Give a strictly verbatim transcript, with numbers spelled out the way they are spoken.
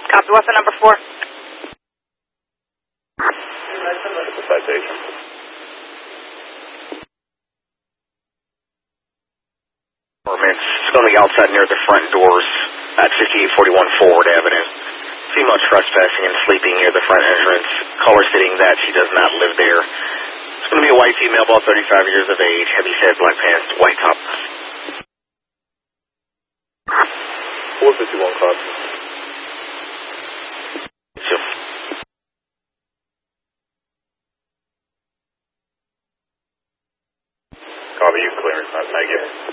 Copy. What's the number four? Citation. It's on the outside near the front doors at fifty-eight forty-one Forward Avenue. Female trespassing and sleeping near the front entrance. Caller stating that she does not live there. It's going to be a white female, about thirty-five years of age, heavy set, black pants, white top. four fifty-one copy. Two. Copy, you clear. Thank you.